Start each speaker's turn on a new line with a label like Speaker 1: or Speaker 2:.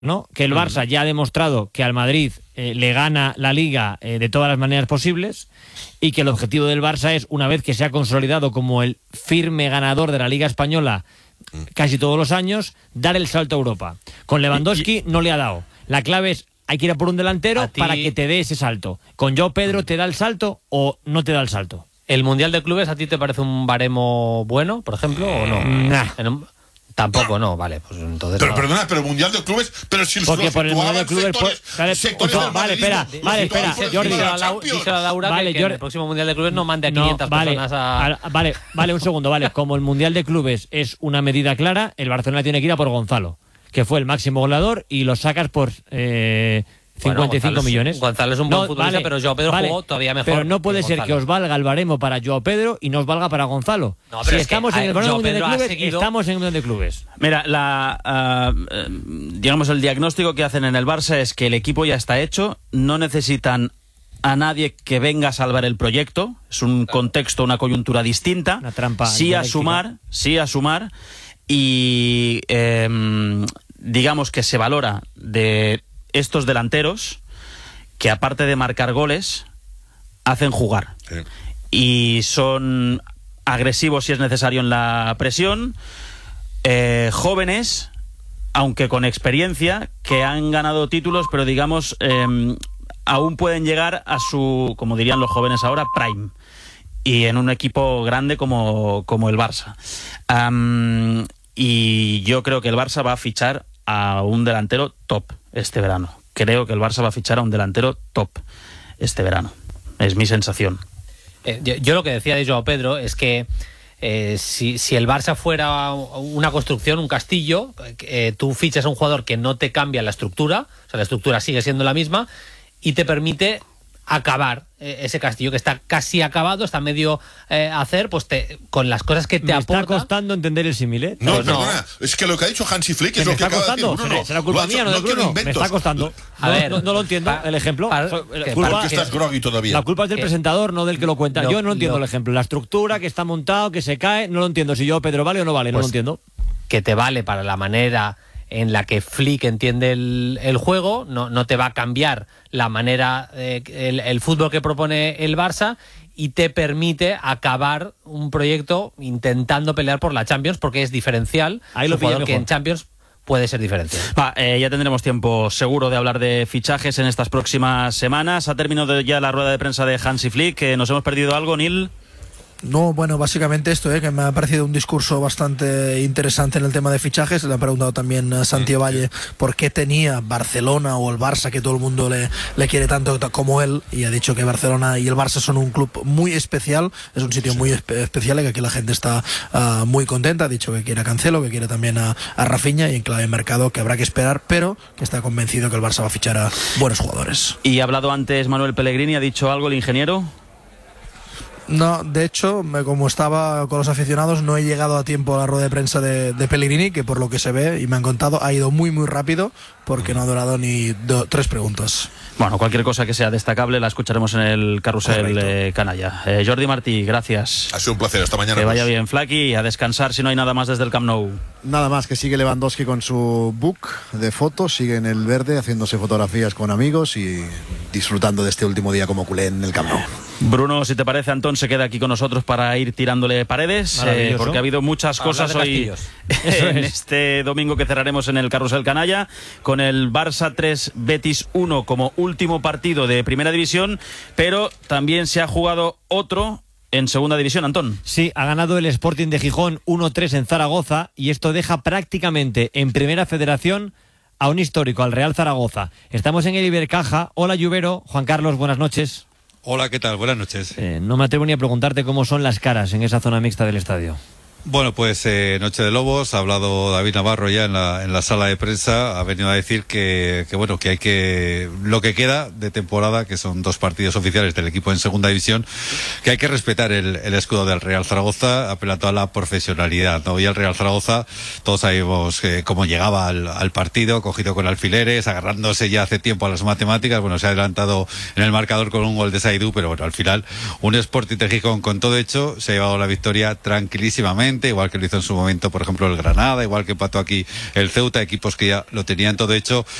Speaker 1: ¿no? Que el Barça ya ha demostrado que al Madrid le gana la Liga de todas las maneras posibles, y que el objetivo del Barça es, una vez que se ha consolidado como el firme ganador de la Liga Española casi todos los años, dar el salto a Europa. Con Lewandowski no le ha dado. La clave es, hay que ir a por un delantero para que te dé ese salto. ¿Con Joao Pedro te da el salto o no te da el salto?
Speaker 2: ¿El Mundial de Clubes a ti te parece un baremo bueno, por ejemplo, o no?
Speaker 1: Nah.
Speaker 2: Tampoco, no, vale, pues entonces...
Speaker 3: Pero perdona, pero Mundial de Clubes, pero si
Speaker 1: porque por el Mundial de Clubes
Speaker 3: sectores del
Speaker 1: vale, espera, Jordi,
Speaker 2: díselo a Laura
Speaker 1: vale,
Speaker 2: que en el próximo Mundial de Clubes no mande a 500 personas a...
Speaker 1: Vale, un segundo, vale. Como el Mundial de Clubes es una medida clara, el Barcelona tiene que ir a por Gonzalo, que fue el máximo goleador, y lo sacas por 55 millones.
Speaker 2: Gonzalo es un buen futbolista, pero Joao Pedro jugó todavía mejor.
Speaker 1: Pero no puede ser que os valga el baremo para Joao Pedro y no os valga para Gonzalo.
Speaker 2: No, pero
Speaker 1: si estamos en el baremo de Clubes,
Speaker 2: seguido...
Speaker 1: estamos en el Mundial de Clubes.
Speaker 4: Mira, digamos, el diagnóstico que hacen en el Barça es que el equipo ya está hecho, no necesitan a nadie que venga a salvar el proyecto, es un contexto, una coyuntura distinta.
Speaker 1: Una trampa
Speaker 4: sí a sumar, y digamos que se valora de estos delanteros que, aparte de marcar goles, hacen jugar.
Speaker 3: Sí.
Speaker 4: Y son agresivos si es necesario en la presión, jóvenes, aunque con experiencia, que han ganado títulos, pero digamos aún pueden llegar a su, como dirían los jóvenes ahora, prime, y en un equipo grande como el Barça. Y yo creo que el Barça va a fichar a un delantero top este verano. Creo que el Barça va a fichar a un delantero top este verano. Es mi sensación.
Speaker 2: Yo lo que decía de Joao Pedro es que si el Barça fuera una construcción, un castillo, tú fichas a un jugador que no te cambia la estructura, o sea, la estructura sigue siendo la misma, y te permite acabar ese castillo que está casi acabado, está medio hacer, pues con las cosas que te aporta.
Speaker 1: Me está costando entender el símil, ¿eh?
Speaker 3: No, perdona, es que lo que ha dicho Hansi Flick es lo que acaba de decir Bruno.
Speaker 1: ¿Será culpa mía, no de Bruno? Me está costando.
Speaker 2: A ver,
Speaker 1: no lo entiendo, el ejemplo.
Speaker 3: Porque estás groggy todavía.
Speaker 1: La culpa es del presentador, no del que lo cuenta. Yo no entiendo el ejemplo. La estructura, que está montado, que se cae, no lo entiendo. Si yo Pedro vale o no vale, no lo entiendo.
Speaker 2: Que te vale para la manera en la que Flick entiende el juego, no te va a cambiar la manera, el fútbol que propone el Barça, y te permite acabar un proyecto intentando pelear por la Champions, porque es diferencial.
Speaker 1: Ahí lo pillo
Speaker 2: que en Champions puede ser diferencial.
Speaker 4: Ya tendremos tiempo seguro de hablar de fichajes en estas próximas semanas. Ha terminado ya la rueda de prensa de Hansi Flick. ¿Nos hemos perdido algo, Neil?
Speaker 5: No, bueno, básicamente esto, que me ha parecido un discurso bastante interesante en el tema de fichajes. Le ha preguntado también a Santi Valle por qué tenía Barcelona o el Barça, que todo el mundo le quiere tanto como él, y ha dicho que Barcelona y el Barça son un club muy especial, es un sitio muy especial, y que aquí la gente está muy contenta. Ha dicho que quiere a Cancelo, que quiere también a Rafinha, y en clave de mercado que habrá que esperar, pero que está convencido que el Barça va a fichar a buenos jugadores.
Speaker 4: Y ha hablado antes Manuel Pellegrini, ¿ha dicho algo el ingeniero?
Speaker 5: No, de hecho, como estaba con los aficionados, no he llegado a tiempo a la rueda de prensa de Pellegrini, que por lo que se ve y me han contado ha ido muy rápido, porque no ha durado ni 3 preguntas.
Speaker 4: Bueno, cualquier cosa que sea destacable la escucharemos en el carrusel canalla. Jordi Martí, gracias.
Speaker 3: Ha sido un placer, hasta mañana.
Speaker 4: Que vaya bien, Flaky, a descansar si no hay nada más desde el Camp Nou.
Speaker 6: Nada más, que sigue Lewandowski con su book de fotos, sigue en el verde haciéndose fotografías con amigos y disfrutando de este último día como culé en el Camp Nou.
Speaker 4: Bruno, si te parece, Antón se queda aquí con nosotros para ir tirándole paredes, porque ha habido muchas cosas hoy en este domingo que cerraremos en el Carrusel Canalla, con el Barça 3, Betis 1 como último partido de Primera División, pero también se ha jugado otro en Segunda División, Antón.
Speaker 1: Sí, ha ganado el Sporting de Gijón 1-3 en Zaragoza, y esto deja prácticamente en Primera Federación a un histórico, al Real Zaragoza. Estamos en el Ibercaja. Hola, Lluvero. Juan Carlos, buenas noches.
Speaker 7: Hola, ¿qué tal? Buenas noches.
Speaker 1: No me atrevo ni a preguntarte cómo son las caras en esa zona mixta del estadio.
Speaker 7: Bueno, pues Noche de Lobos, ha hablado David Navarro ya en la sala de prensa, ha venido a decir que bueno, que hay que, lo que queda de temporada, que son 2 partidos oficiales del equipo en Segunda División, que hay que respetar el escudo del Real Zaragoza, apelando a la profesionalidad, ¿no? Y el Real Zaragoza, todos sabemos cómo llegaba al partido, cogido con alfileres, agarrándose ya hace tiempo a las matemáticas. Bueno, se ha adelantado en el marcador con un gol de Saidú, pero bueno, al final un Sporting de Gijón con todo hecho se ha llevado la victoria tranquilísimamente. perfectamente, igual que lo hizo en su momento, por ejemplo, el Granada, igual que empató aquí el Ceuta, equipos que ya lo tenían todo hecho.